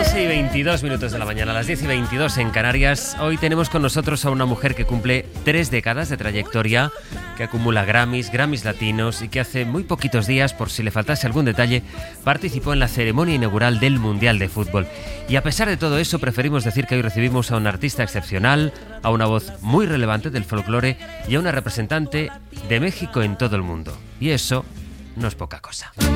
11:22 de la mañana, a las 10:22 en Canarias. Hoy tenemos con nosotros a una mujer que cumple 3 décadas de trayectoria, que acumula Grammys latinos y que hace muy poquitos días, por si le faltase algún detalle, participó en la ceremonia inaugural del Mundial de Fútbol. Y a pesar de todo eso, preferimos decir que hoy recibimos a un artista excepcional, a una voz muy relevante del folclore y a una representante de México en todo el mundo. Y eso no es poca cosa.